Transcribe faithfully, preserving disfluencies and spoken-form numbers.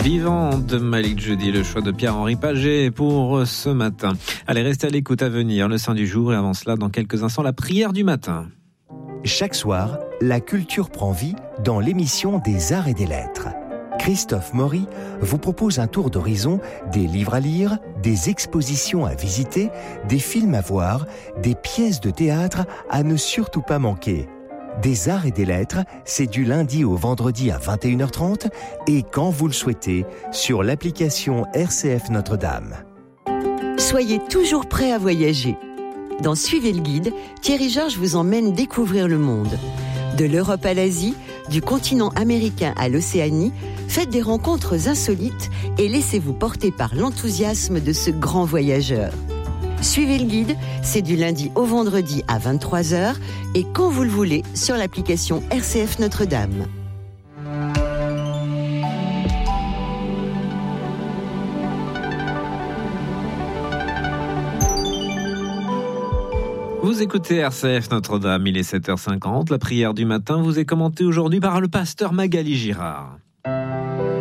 Vivant de Malik Jeudi, le choix de Pierre-Henri Paget pour ce matin. Allez, restez à l'écoute, à venir, le Saint du jour, et avant cela, dans quelques instants, la prière du matin. Chaque soir, la culture prend vie dans l'émission des Arts et des Lettres. Christophe Maury vous propose un tour d'horizon des livres à lire, des expositions à visiter, des films à voir, des pièces de théâtre à ne surtout pas manquer. Des Arts et des Lettres, c'est du lundi au vendredi à vingt et une heures trente et quand vous le souhaitez, sur l'application R C F Notre-Dame. Soyez toujours prêts à voyager. Dans Suivez le guide, Thierry Georges vous emmène découvrir le monde. De l'Europe à l'Asie, du continent américain à l'Océanie, faites des rencontres insolites et laissez-vous porter par l'enthousiasme de ce grand voyageur. Suivez le guide, c'est du lundi au vendredi à vingt-trois heures et quand vous le voulez sur l'application R C F Notre-Dame. Vous écoutez R C F Notre-Dame, il est sept heures cinquante. La prière du matin vous est commentée aujourd'hui par le pasteur Magali Girard.